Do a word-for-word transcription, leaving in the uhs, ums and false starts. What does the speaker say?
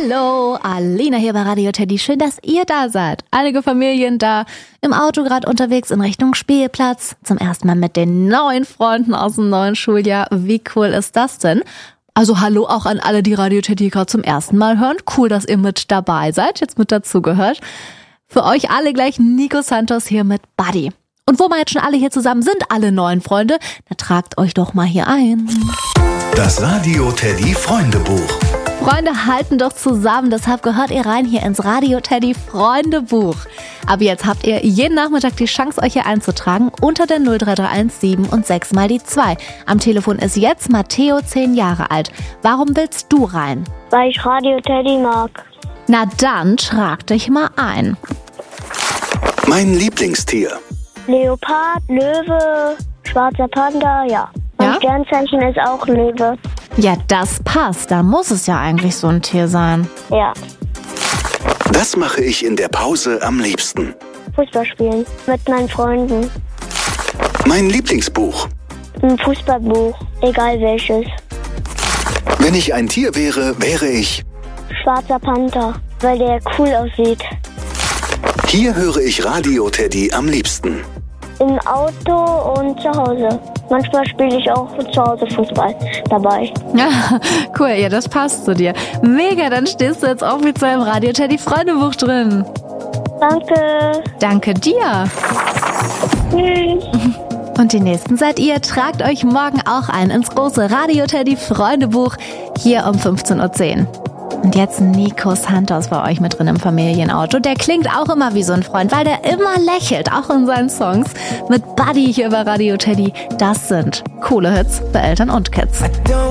Hallo, Alina hier bei Radio Teddy. Schön, dass ihr da seid. Einige Familien da im Auto gerade unterwegs in Richtung Spielplatz. Zum ersten Mal mit den neuen Freunden aus dem neuen Schuljahr. Wie cool ist das denn? Also hallo auch an alle, die Radio Teddy gerade zum ersten Mal hören. Cool, dass ihr mit dabei seid, jetzt mit dazugehört. Für euch alle gleich Nico Santos hier mit Buddy. Und wo wir jetzt schon alle hier zusammen sind, alle neuen Freunde, dann tragt euch doch mal hier ein. Das Radio Teddy Freundebuch. Freunde halten doch zusammen, deshalb gehört ihr rein hier ins Radio Teddy Freundebuch. Aber jetzt habt ihr jeden Nachmittag die Chance, euch hier einzutragen unter der null drei drei eins sieben und sechs mal die zwei. Am Telefon ist jetzt Matteo, zehn Jahre alt. Warum willst du rein? Weil ich Radio Teddy mag. Na dann trag dich mal ein. Mein Lieblingstier. Leopard, Löwe, schwarzer Panda, ja. Und Ja? Sternzeichen ist auch Löwe. Ja, das passt. Da muss es ja eigentlich so ein Tier sein. Ja. Das mache ich in der Pause am liebsten. Fußball spielen mit meinen Freunden. Mein Lieblingsbuch. Ein Fußballbuch, egal welches. Wenn ich ein Tier wäre, wäre ich... Schwarzer Panther, weil der cool aussieht. Hier höre ich Radio Teddy am liebsten. Im Auto und zu Hause. Manchmal spiele ich auch zu Hause Fußball dabei. Ja, cool, ja, das passt zu dir. Mega, dann stehst du jetzt offiziell im Radio Teddy Freundebuch drin. Danke. Danke dir. Tschüss. Und die nächsten seid ihr. Tragt euch morgen auch ein ins große Radio Teddy Freundebuch hier um fünfzehn Uhr zehn. Und jetzt Nico Santos bei euch mit drin im Familienauto. Der klingt auch immer wie so ein Freund, weil der immer lächelt, auch in seinen Songs. Mit Buddy hier bei Radio Teddy. Das sind coole Hits für Eltern und Kids.